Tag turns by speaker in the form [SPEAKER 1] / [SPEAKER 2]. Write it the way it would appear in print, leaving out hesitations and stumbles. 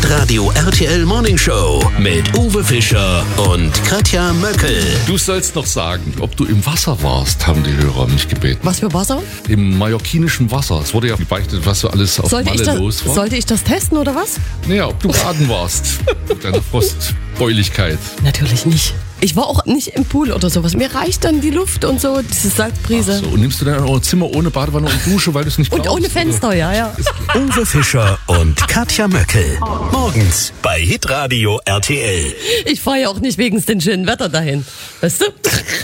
[SPEAKER 1] Hitradio RTL Morning Show mit Uwe Fischer und Katja Möckel.
[SPEAKER 2] Du sollst noch sagen, ob du im Wasser warst, haben die Hörer mich gebeten.
[SPEAKER 3] Was für Wasser?
[SPEAKER 2] Im mallorquinischen Wasser. Es wurde ja gebeichtet, was so alles auf Malle los war.
[SPEAKER 3] Sollte ich das testen oder was?
[SPEAKER 2] Naja, ob du baden warst. Mit deiner Frostbeuligkeit.
[SPEAKER 3] Natürlich nicht. Ich war auch nicht im Pool oder sowas. Mir reicht dann die Luft und so, diese Salzbrise.
[SPEAKER 2] So, und nimmst du dann auch ein Zimmer ohne Badewanne und Dusche, weil du es nicht brauchst?
[SPEAKER 3] Und ohne Fenster, ja.
[SPEAKER 1] Uwe Fischer und Katja Möckel. Morgens bei Hitradio RTL.
[SPEAKER 3] Ich fahre ja auch nicht wegen dem schönen Wetter dahin. Weißt du?